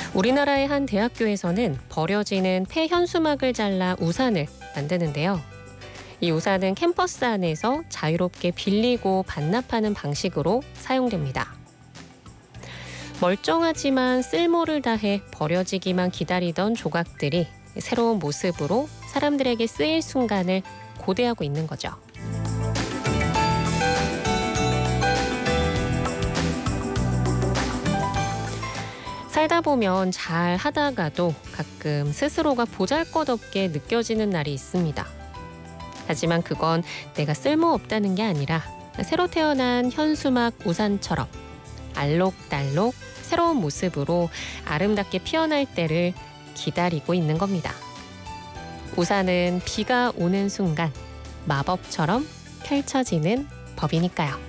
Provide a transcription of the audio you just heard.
우리나라의 한 대학교에서는 버려지는 폐현수막을 잘라 우산을 만드는데요. 이 우산은 캠퍼스 안에서 자유롭게 빌리고 반납하는 방식으로 사용됩니다. 멀쩡하지만 쓸모를 다해 버려지기만 기다리던 조각들이 새로운 모습으로 사람들에게 쓰일 순간을 고대하고 있는 거죠. 살다 보면 잘 하다가도 가끔 스스로가 보잘것없게 느껴지는 날이 있습니다. 하지만 그건 내가 쓸모없다는 게 아니라 새로 태어난 현수막 우산처럼 알록달록 새로운 모습으로 아름답게 피어날 때를 기다리고 있는 겁니다. 우산은 비가 오는 순간 마법처럼 펼쳐지는 법이니까요.